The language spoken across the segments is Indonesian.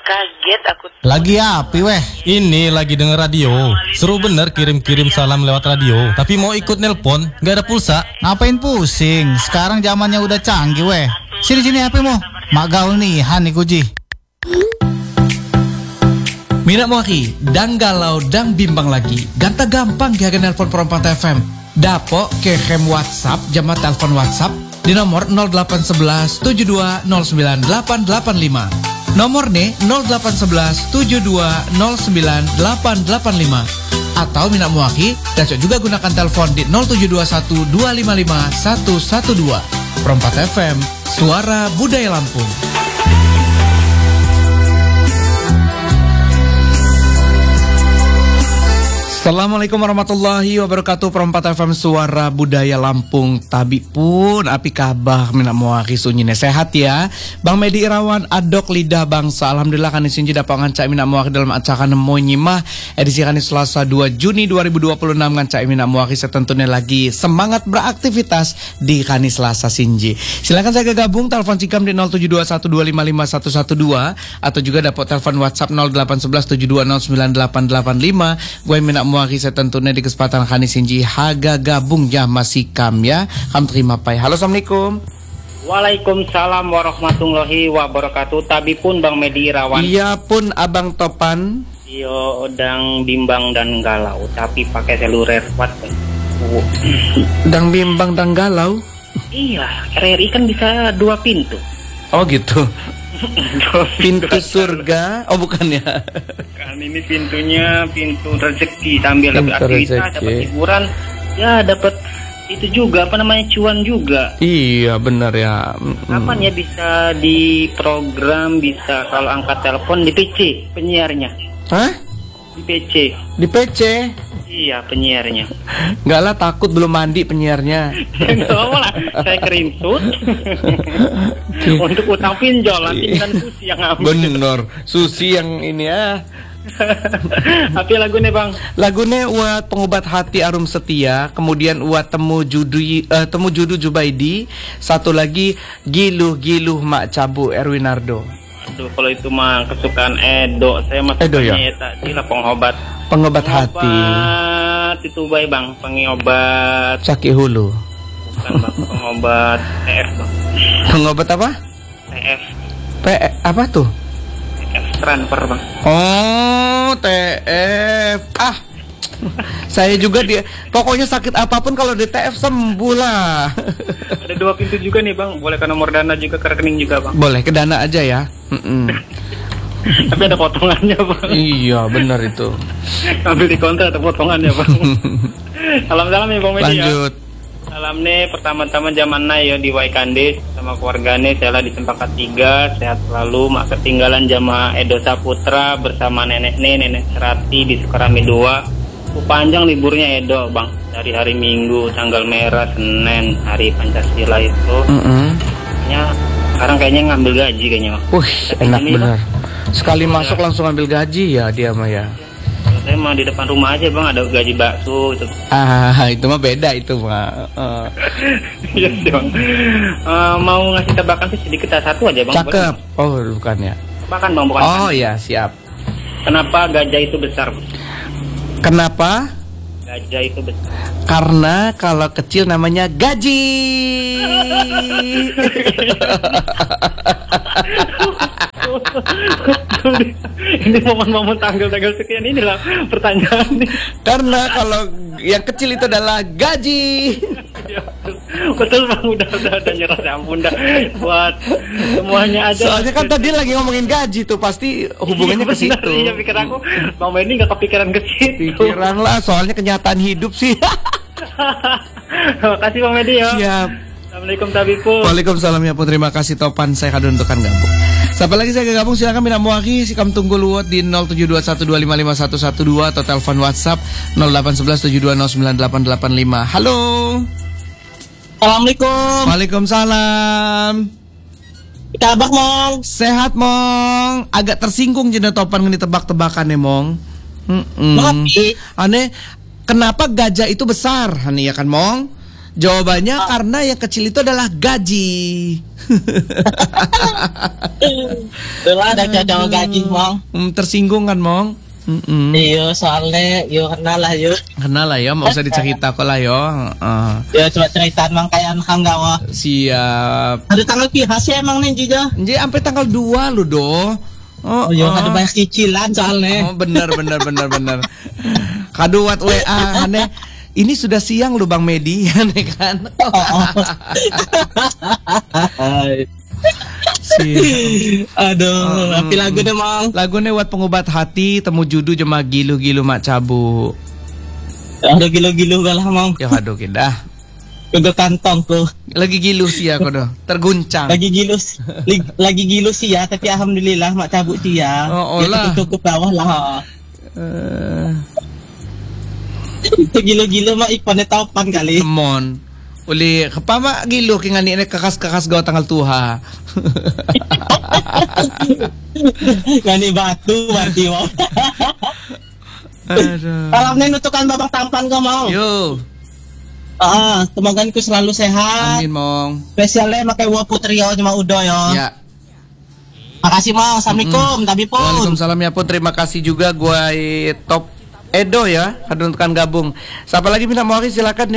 kaget aku. Lagi apa weh? Ini lagi denger radio. Seru bener kirim-kirim salam lewat radio. Tapi mau ikut nelpon, gak ada pulsa. Ngapain pusing? Sekarang zamannya udah canggih weh. Sini HP mu. Mak gaul nih, Hani Kuji. Mina muaki, dang galau, dang bimbang lagi. Ganta gampang ya nelpon Perompat FM. Dapo ke hem WhatsApp, jama telepon WhatsApp di nomor 0811 72098885. Nomor nih 0811 72098885. Atau Mina muaki, dan juga gunakan telepon di 0721 255 112. Perompat FM, suara budaya Lampung. Assalamualaikum warahmatullahi wabarakatuh. Perompat FM suara budaya Lampung. Tabi pun api kabah Mina muaki sunyine sehat ya. Bang Medi Irawan adok lidah bangsa. Alhamdulillah kan isin jeda pangancak Mina muaki dalam acara nemo nyimah edisi kan Selasa 2 Juni 2026 ngancak Mina muaki setentunya lagi semangat beraktivitas di kani Selasa Sinji. Silakan saya gabung telepon cikam di 0721255112 atau juga dapat telepon WhatsApp 081172098885. Gue Mina muaki setentunya di kesempatan kani Sinji haga gabung ya masih kam ya. Kam terima pai. Halo, assalamualaikum. Waalaikumsalam warahmatullahi wabarakatuh. Tabi pun Bang Medi Irawan. Iya pun Abang Topan. Iyo udang bimbang dan galau tapi pakai seluler kuat. Dang bimbang dang galau. Iya, RRI kan bisa 2 pintu. Oh gitu. Pintu surga. Oh bukan ya. Kan ini pintunya pintu rezeki, sambil dapat aktivitas, rezeki. dapat hiburan, ya dapat itu juga apa namanya cuan juga. Iya benar ya. Kapan ya bisa di program, bisa kalau angkat telepon di PC penyiarnya? Hah? Di PC. Di PC? Iya penyiarnya. Enggak lah, takut belum mandi penyiarnya. Enggak lah, saya screenshot. Untuk utang pinjol nanti kan Susi yang ambil. Bener, Susi yang ini ya. Tapi lagunya Bang? Lagunya buat pengobat hati Arum Setia, kemudian buat temu judu Jubaidi, satu lagi giluh Mak Cabu Erwinardo. Aduh, kalau itu mah kesukaan Edo. Saya masuk Edo ya? tadi lah pengobat hati. Itu baik Bang, pengobat Caki hulu. bukan Bang, pengobat TF Bang. Pengobat apa? TF. Apa tuh? TF transfer Bang. Oh, TF. Saya juga pokoknya sakit apapun kalau di TF sembuh lah. Ada 2 pintu juga nih Bang, boleh ke nomor dana juga, ke rekening juga Bang. Boleh ke dana aja ya. Tapi ada potongannya Bang. Iya benar itu. Ambil di kontra ada potongannya Bang. Salam-salam nih Bang Medi. Lanjut. Salam nih pertama-tama zaman ya di Waikandis sama keluarganya saya di Cempaka 3, sehat selalu, mak ketinggalan jamaah Edo Saputra bersama nenek Serati di Sukarami 2. Panjang liburnya Edo Bang, dari hari Minggu tanggal merah Senin hari Pancasila itu. Sekarang kayaknya ngambil gaji kayaknya Bang. Enak benar. Bang. Sekali masuk langsung ambil gaji ya dia mah ya. Saya mah di depan rumah aja Bang, ada gaji bakso itu. Itu mah beda itu mah. Iya sih Bang. Mau ngasih tebakan sih sedikit, satu aja Bang. Cakep. Oh bukan ya. Tebakan Bang, bukan. Oh iya siap. Kenapa gajah itu besar? Kenapa? Gajah itu besar. Karena kalau kecil namanya gaji. Ini momen-momen tanggal-tanggal sekian inilah pertanyaan nih. Karena kalau yang kecil itu adalah gaji. Betul Bang, udah nyerah, ya ampun dah. Buat semuanya aja. Soalnya kan tadi lagi ngomongin gaji tuh, pasti hubungannya ke situ. Iya, pikir aku Bang Benny nggak kepikiran ke situ. Pikiran lah, soalnya kenyataan hidup sih. Terima kasih Bang Benny ya. Siap. Assalamualaikum Tabiku. Waalaikumsalam ya pun, terima kasih Topan, saya kadang untuk gabung. Siapa lagi saya gabung, silakan Mina muaki sikam tunggu luwet di 0721255112 atau telepon WhatsApp 081172098885. Halo. Assalamualaikum. Waalaikumsalam. Kabar Mong? Sehat Mong. Agak tersinggung jadi Topan ngeni tebak-tebakan nih Mong. Tapi Aneh, kenapa gajah itu besar? Hani ya kan Mong? Jawabannya karena yang kecil itu adalah gaji. Itulah ada cowok gaji Mong. Tersinggung kan, Mong? Iya soalnya yo kenal lah yo. Kenal lah ya, mau usah dicerita kok lah yo. Ya coba ceritaan Mang kayak Kang Gawa. Siap. Ada tanggal pihak sih emang nih juga. Jadi sampai tanggal 2 lu do. Oh iya ada banyak cicilan soalnya. Oh benar. Kado wat WA aneh. Ini sudah siang lu Bang Medi aneh kan. Aduh, tapi lagu deh Mang. Lagunya buat pengobat hati, temu judu jema gilu-gilu mak cabu. Aduh gilu-gilu galah Mang. Ya aduh kita. Untuk kantongku. Lagi gilu sih ya kodo. Terguncang. Lagi gilu sih ya, tapi alhamdulillah mak cabut sih ya. Oh lah. Cukup bawah lah. Itu gilu-gilu mak ikonnya topan kali. Mon. Uli kepama gilu kingani ini kekas-kekas gawa tanggal tuha. Ngani batu berarti mau. Aduh. Kalau nutukan babak tampan kau mau. Yo. Semoga ku selalu sehat. Amin Mong. Spesialnya pakai Wa Putri cuma udo yo. Ya. Makasih Mong. Assalamualaikum. Tapi pun. Waalaikumsalam ya pun. Terima kasih juga gua top Edo ya, kadunkan gabung. Siapa lagi minta mewakili silakan di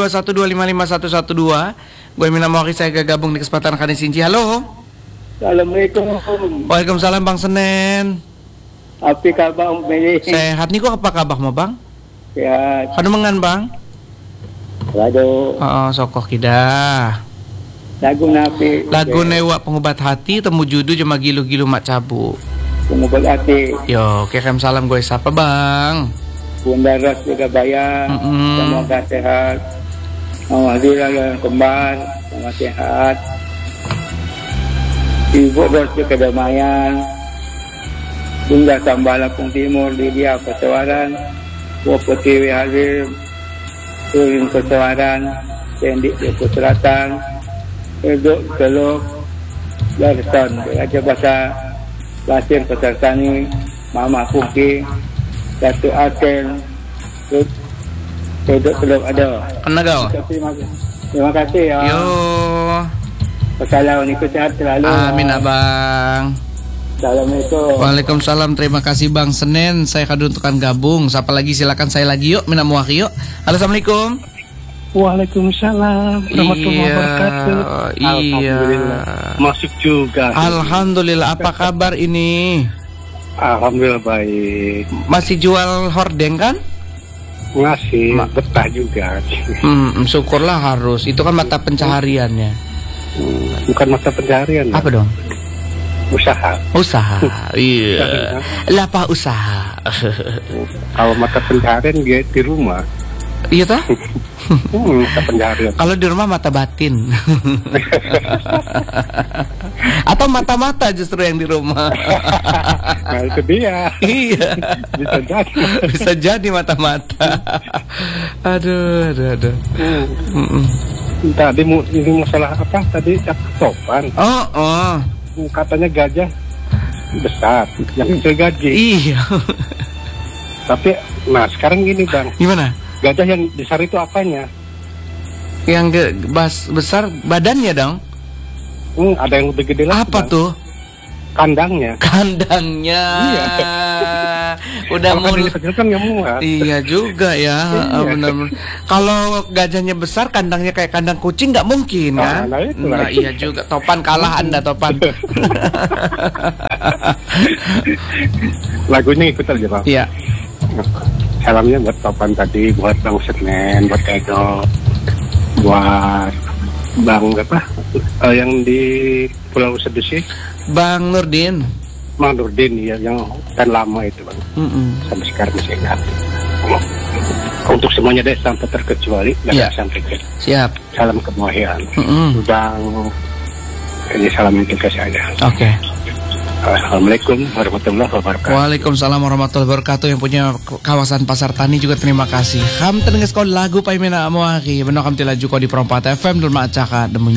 0721255112. Gue minta mewakili saya gabung di kesempatan kali Sinci. Halo. Assalamualaikum. Waalaikumsalam Bang Senen. Apa kabar Om Medi? Sehat nih kok apa kabar mau Bang? Sehat. Kado mengan Bang? Waduh. Oh, sokoh kidah. Lagu napi. Lagu newa pengobat hati temu judu jema gilu-gilu mak cabu. Pengobat hati. Yo, kirim salam gue siapa Bang? Bunda Ras juga bayar. Semoga sehat. Alhamdulillah yang kembar. Semoga sehat. Ibu Ras juga kedamaian. Bunda Sambal Lampung Timur di dia Pesawaran. Wapoti Halim. Turin Pesawaran. Tendik di Selatan. Edok Teluk. Darsan. Raja Bahasa Basir Pesertani, Mama Puki, Datuk Atel, Edok Teluk ada. Kena kau? Terima kasih ya. Yo. Assalamualaikum, sehat selalu. Amin Abang. Assalamualaikum. Waalaikumsalam, terima kasih Bang Senen. Saya kaduntukan gabung. Siapa lagi silakan saya lagi yuk. Minta muwaki yuk. Halo, assalamualaikum. Waalaikumsalam warahmatullahi wabarakatuh. Iya. Masuk juga. Alhamdulillah, apa kabar ini? Alhamdulillah baik. Masih jual hordeng kan? Masih betah juga. Syukurlah harus. Itu kan mata pencahariannya. Bukan mata pencaharian. Apa dong? Usaha. Iya. Lapa usaha. Kalau mata pencaharian dia di rumah. Iya toh? Mata pencaharian. Kalau di rumah mata batin. Atau mata-mata justru yang di rumah. Nah itu dia. Iya. Bisa jadi. Bisa jadi mata-mata. Aduh. Tadi ini masalah apa tadi topan. Oh. Katanya gajah besar, yang kecil gaji. Iya. Tapi, nah sekarang gini Bang. Gimana? Gajah yang besar itu apanya? Yang besar badannya dong. Ada yang lebih gede lagi. Apa Bang. tuh? Kandangnya. Iya. Udah mau mulai. kan nggak muat. Iya juga ya. Benar. Kalau gajahnya besar, kandangnya kayak kandang kucing nggak mungkin kan? Nah, iya juga. Topan kalah Anda Topan. Lagunya ikut aja Bang. Iya. Salamnya buat Topan tadi, buat Bang Senen, buat Edo, buat Bang apa? Yang di Pulau Sedusi. Bang Nurdin. Bang Nurdin ya, yang kan lama itu Bang. Sampai sekarang masih ingat. Untuk semuanya deh sampai terkecuali dan sampai ke. Siap. Salam kemuliaan. Bang, ini salam itu ke saya. Oke. Assalamualaikum warahmatullahi wabarakatuh. Waalaikumsalam warahmatullahi wabarakatuh. Yang punya kawasan Pasar Tani juga terima kasih. Ham tenengis kau lagu paimena amoaki. Benar kam tilaju kau di Perompat FM dulu macaka demengi.